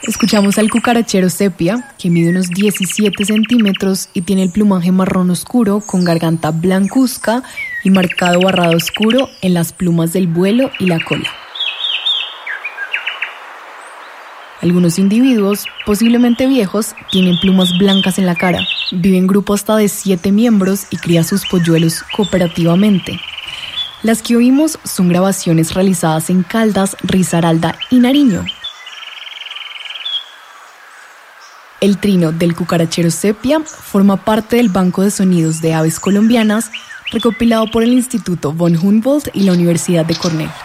Escuchamos al cucarachero sepia, que mide unos 17 centímetros y tiene el plumaje marrón oscuro con garganta blancuzca y marcado barrado oscuro en las plumas del vuelo y la cola. Algunos individuos, posiblemente viejos, tienen plumas blancas en la cara. Vive en grupo hasta de 7 miembros y cría sus polluelos cooperativamente. Las que oímos son grabaciones realizadas en Caldas, Risaralda y Nariño. El trino del cucarachero sepia forma parte del Banco de Sonidos de Aves Colombianas recopilado por el Instituto von Humboldt y la Universidad de Cornell.